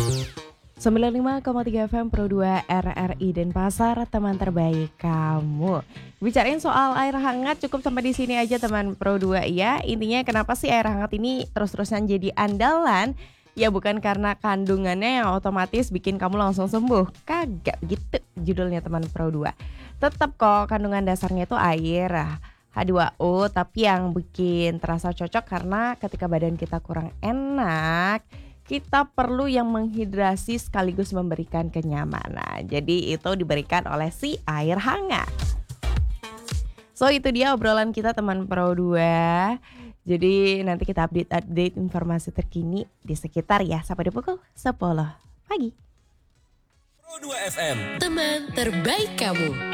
95,3 FM Pro 2 RRI Denpasar, teman terbaik kamu. Bicarain soal air hangat cukup sampai di sini aja teman Pro 2 ya. Intinya kenapa sih air hangat ini terus-terusan jadi andalan? Ya bukan karena kandungannya yang otomatis bikin kamu langsung sembuh. Kagak gitu judulnya teman Pro 2. Tetap kok kandungan dasarnya itu air. H2O, tapi yang bikin terasa cocok karena ketika badan kita kurang enak, kita perlu yang menghidrasi sekaligus memberikan kenyamanan. Jadi itu diberikan oleh si air hangat. So itu dia obrolan kita teman Pro 2. Jadi nanti kita update informasi terkini di sekitar ya sampai di pukul 10 pagi. Pro 2 FM, Teman terbaik kamu.